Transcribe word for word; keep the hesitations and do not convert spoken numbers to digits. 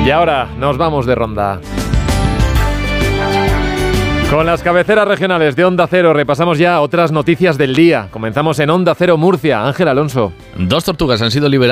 Y ahora nos vamos de ronda. Con las cabeceras regionales de Onda Cero repasamos ya otras noticias del día. Comenzamos en Onda Cero Murcia. Ángel Alonso. Dos tortugas han sido liberadas